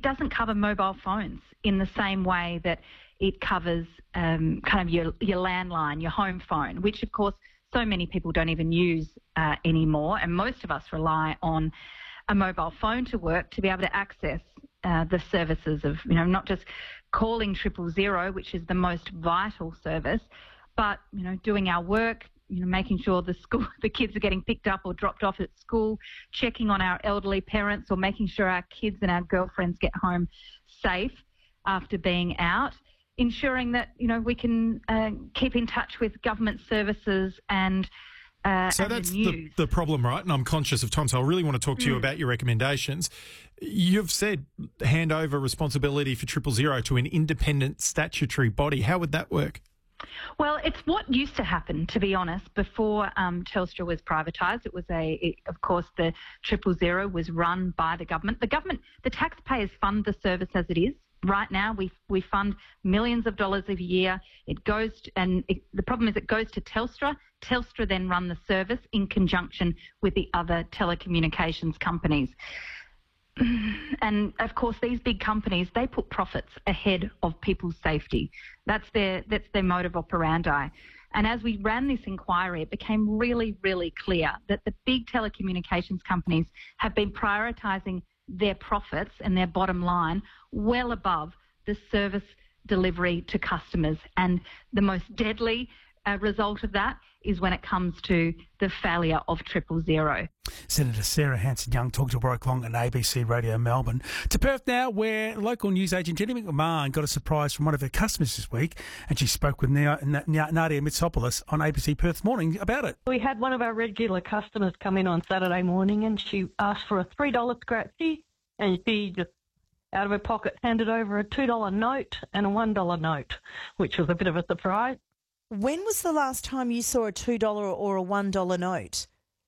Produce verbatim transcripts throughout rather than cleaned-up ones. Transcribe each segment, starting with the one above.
doesn't cover mobile phones in the same way that it covers um, kind of your, your landline, your home phone, which, of course, so many people don't even use uh, anymore, and most of us rely on a mobile phone to work to be able to access uh, the services of, you know, not just calling triple zero, which is the most vital service, but, you know, doing our work, you know, making sure the school, the kids are getting picked up or dropped off at school, checking on our elderly parents, or making sure our kids and our girlfriends get home safe after being out, ensuring that, you know, we can uh, keep in touch with government services and uh, So and that's the the, news. the problem, right? And I'm conscious of time, so I really want to talk to you Mm. about your recommendations. You've said hand over responsibility for triple zero to an independent statutory body. How would that work? Well, it's what used to happen, to be honest, before um, Telstra was privatised. It was a, it, of course, the triple zero was run by the government. The government, the taxpayers fund the service as it is. Right now, we we fund millions of dollars a year. It goes, to, and it, the problem is it goes to Telstra. Telstra then run the service in conjunction with the other telecommunications companies. And of course, these big companies, they put profits ahead of people's safety. That's their that's their modus operandi. And as we ran this inquiry, it became really, really clear that the big telecommunications companies have been prioritising their profits and their bottom line well above the service delivery to customers. And the most deadly uh, result of that is when it comes to the failure of triple zero. Senator Sarah Hanson-Young talked to Warwick Long on A B C Radio Melbourne. To Perth now, where local news agent Jenny McMahon got a surprise from one of her customers this week, and she spoke with Nadia Mitsopoulos on A B C Perth Morning about it. We had one of our regular customers come in on Saturday morning, and she asked for a three dollar scratchy, and she just out of her pocket handed over a two dollar note and a one dollar note, which was a bit of a surprise. When was the last time you saw a two dollar or a one dollar note?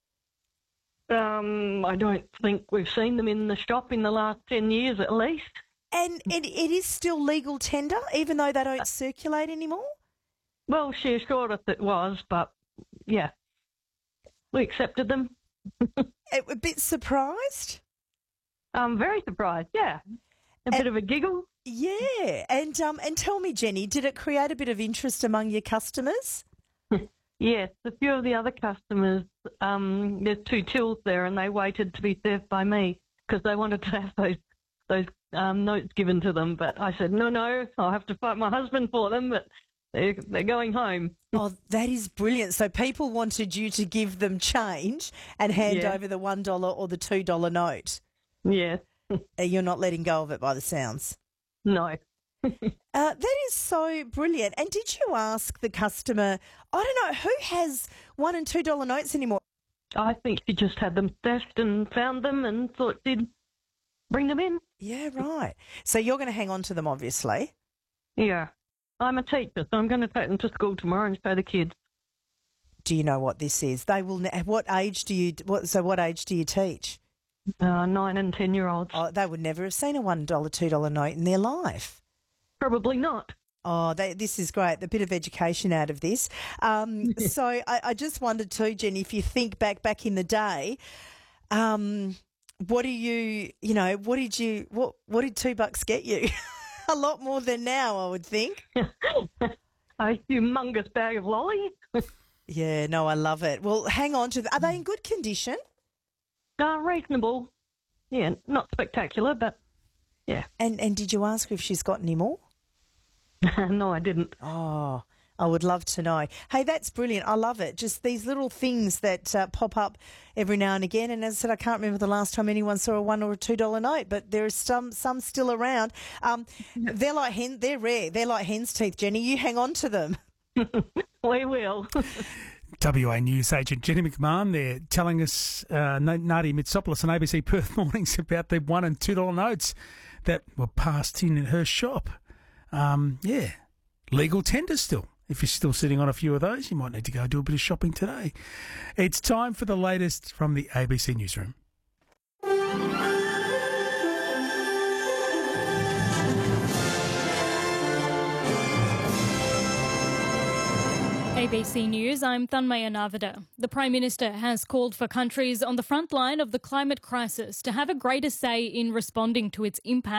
Um, I don't think we've seen them in the shop in the last ten years at least. And it, it is still legal tender, even though they don't circulate anymore? Well, she assured us it was, but, yeah, we accepted them. A bit surprised? I'm very surprised, yeah. A And- bit of a giggle. Yeah. And, um, and tell me, Jenny, did it create a bit of interest among your customers? Yes, a few of the other customers, um, there's two tills there, and they waited to be served by me because they wanted to have those those um, notes given to them. But I said, no, no, I'll have to fight my husband for them, but they're, they're going home. Oh, that is brilliant. So people wanted you to give them change and hand Yeah. over the one dollar or the two dollar note. Yes, Uh, You're not letting go of it by the sounds. no. Uh, that is so brilliant. And did you ask the customer, I don't know, who has one and two dollar notes anymore? I think she just had them stashed and found them and thought she'd bring them in. Yeah, right. So you're going to hang on to them, obviously. Yeah. I'm a teacher, so I'm going to take them to school tomorrow and show the kids. Do you know what this is? They will. ne- What age do you? What, so what age do you teach? Uh, nine and ten year olds. Oh, they would never have seen a one dollar, two dollar note in their life. Probably not. Oh, they, this is great. A bit of education out of this. Um, so I, I just wondered too, Jenny, if you think back back in the day, um, what do you, you know, what did you, what, what did two bucks get you? A lot more than now, I would think. A humongous bag of lollies. Yeah, no, I love it. Well, hang on to them. Are they in good condition? Uh, reasonable. Yeah, not spectacular, but yeah. And and did you ask her if she's got any more? No, I didn't. Oh, I would love to know. Hey, that's brilliant. I love it. Just these little things that uh, pop up every now and again. And as I said, I can't remember the last time anyone saw a one or a two dollar note, but there are some some still around. Um, they're like hen, they're rare. They're like hen's teeth, Jenny. You hang on to them. We will. W A News agent Jenny McMahon there telling us, uh, Nadia Mitsopoulos on A B C Perth Mornings about the one and two dollar notes that were passed in at her shop. Um, yeah, legal tender still. If you're still sitting on a few of those, you might need to go do a bit of shopping today. It's time for the latest from the A B C Newsroom. A B C News, I'm Thanmaya Navada. The Prime Minister has called for countries on the front line of the climate crisis to have a greater say in responding to its impact.